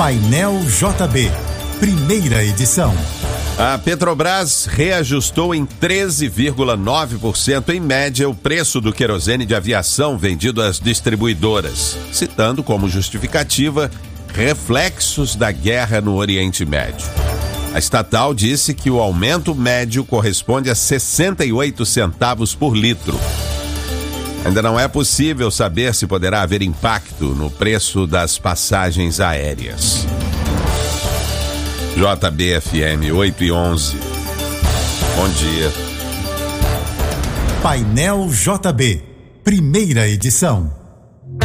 Painel JB, primeira edição. A Petrobras reajustou em 13,9% em média o preço do querosene de aviação vendido às distribuidoras, citando como justificativa reflexos da guerra no Oriente Médio. A estatal disse que o aumento médio corresponde a 68 centavos por litro. Ainda não é possível saber se poderá haver impacto no preço das passagens aéreas. JBFM 8:11. Bom dia. Painel JB, primeira edição.